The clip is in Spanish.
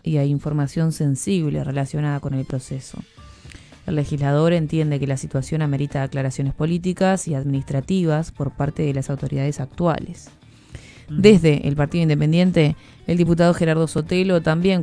y a información sensible relacionada con el proceso. El legislador entiende que la situación amerita aclaraciones políticas y administrativas por parte de las autoridades actuales. Desde el Partido Independiente, el diputado Gerardo Sotelo también